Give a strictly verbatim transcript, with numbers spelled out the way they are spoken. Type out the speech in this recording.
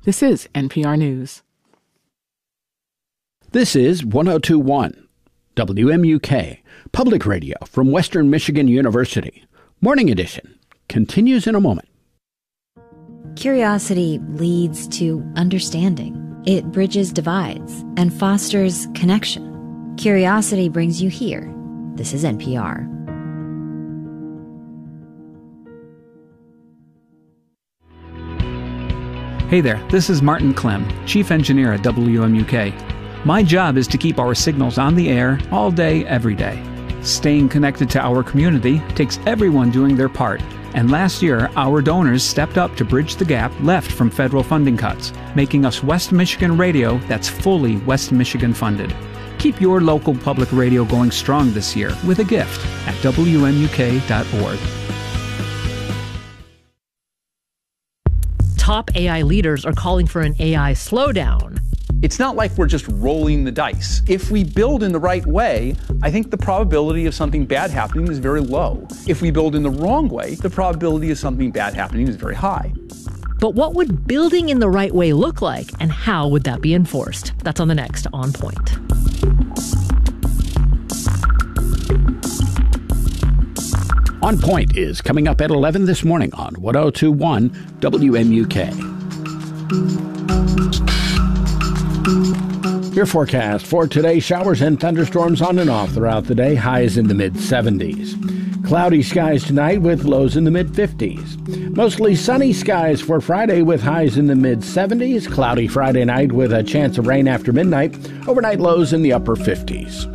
This is N P R News. This is one oh two point one W M U K, Public Radio from Western Michigan University. Morning Edition continues in a moment. Curiosity leads to understanding. It bridges divides and fosters connection. Curiosity brings you here. This is N P R. Hey there, this is Martin Clem, Chief Engineer at W M U K. My job is to keep our signals on the air all day, every day. Staying connected to our community takes everyone doing their part. And last year, our donors stepped up to bridge the gap left from federal funding cuts, making us West Michigan radio that's fully West Michigan funded. Keep your local public radio going strong this year with a gift at W M U K dot org. Top A I leaders are calling for an A I slowdown. It's not like we're just rolling the dice. If we build in the right way, I think the probability of something bad happening is very low. If we build in the wrong way, the probability of something bad happening is very high. But what would building in the right way look like, and how would that be enforced? That's on the next On Point. On Point is coming up at eleven this morning on one oh two point one W M U K. Your forecast for today: showers and thunderstorms on and off throughout the day, highs in the mid seventies. Cloudy skies tonight with lows in the mid fifties. Mostly sunny skies for Friday with highs in the mid seventies. Cloudy Friday night with a chance of rain after midnight. Overnight lows in the upper fifties.